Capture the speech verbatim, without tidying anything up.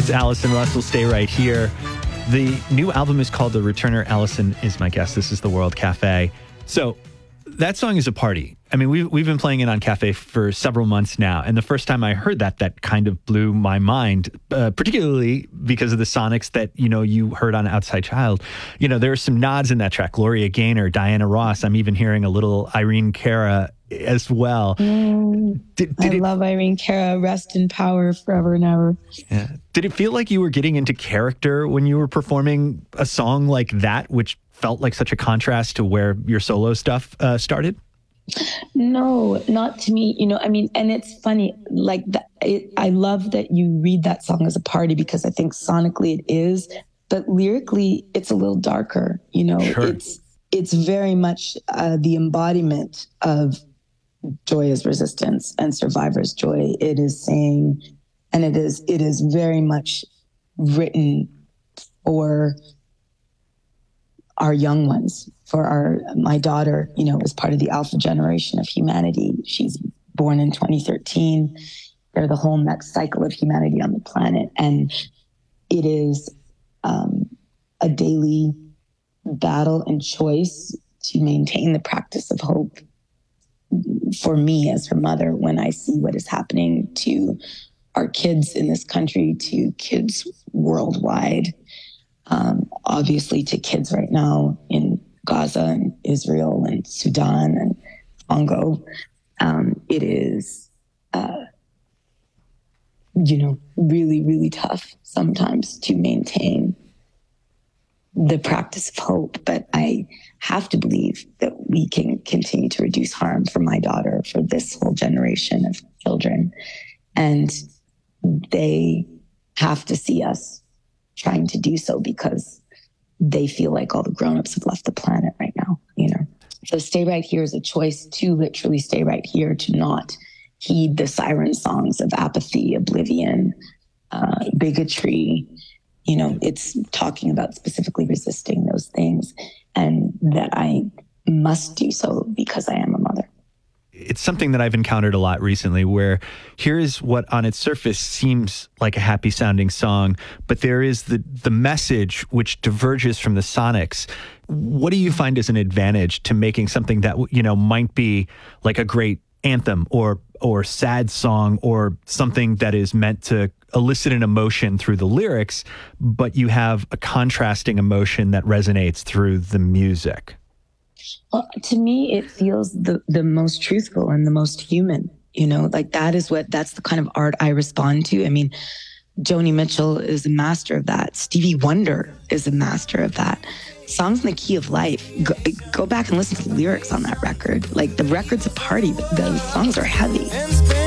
It's Allison Russell. Stay right here. The new album is called The Returner. Allison is my guest. This is the World Cafe. So that song is a party. I mean, we've, we've been playing it on Cafe for several months now. And the first time I heard that, that kind of blew my mind, uh, particularly because of the sonics that, you know, you heard on Outside Child. You know, there are some nods in that track. Gloria Gaynor, Diana Ross. I'm even hearing a little Irene Cara as well. Mm, did, did I it, love Irene Cara. Rest in power forever and ever. Yeah. Did it feel like you were getting into character when you were performing a song like that, which felt like such a contrast to where your solo stuff uh, started? No, not to me. You know, I mean, and it's funny, like, the, it, I love that you read that song as a party because I think sonically it is, but lyrically it's a little darker. You know, sure. it's it's very much uh, the embodiment of joy is resistance and survivor's joy. It is saying, and it is it is very much written for our young ones, for our, my daughter, you know, is part of the alpha generation of humanity. She's born in twenty thirteen. They're the whole next cycle of humanity on the planet. And it is um, a daily battle and choice to maintain the practice of hope for me as her mother when I see what is happening to our kids in this country, to kids worldwide. Um, obviously to kids right now in Gaza and Israel and Sudan and Congo. Um, it is, uh, you know, really, really tough sometimes to maintain the practice of hope. But I have to believe that we can continue to reduce harm for my daughter, for this whole generation of children. And they have to see us trying to do so because they feel like all the grown-ups have left the planet right now, you know. So stay right here is a choice to literally stay right here, to not heed the siren songs of apathy, oblivion, uh, bigotry. You know, it's talking about specifically resisting those things, and that I must do so because I am a mother. It's something that I've encountered a lot recently where here is what on its surface seems like a happy sounding song, but there is the, the message which diverges from the sonics. What do you find as an advantage to making something that, you know, might be like a great anthem or, or sad song or something that is meant to elicit an emotion through the lyrics, but you have a contrasting emotion that resonates through the music? Well, to me, it feels the, the most truthful and the most human, you know, like that is what, that's the kind of art I respond to. I mean, Joni Mitchell is a master of that. Stevie Wonder is a master of that. Songs in the Key of Life, go, go back and listen to the lyrics on that record. Like the record's a party, but the songs are heavy.